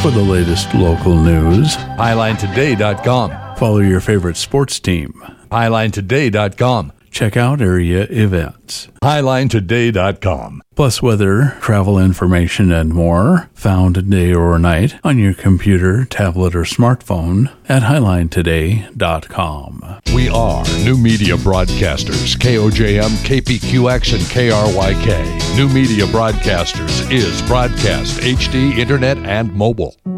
For the latest local news, HighlineToday.com. Follow your favorite sports team. HighlineToday.com. Check out area events. HighlineToday.com. Plus weather, travel information, and more, found day or night on your computer, tablet, or smartphone at HighlineToday.com. We are New Media Broadcasters, KOJM, KPQX, and KRYK. New Media Broadcasters is broadcast, HD, internet, and mobile.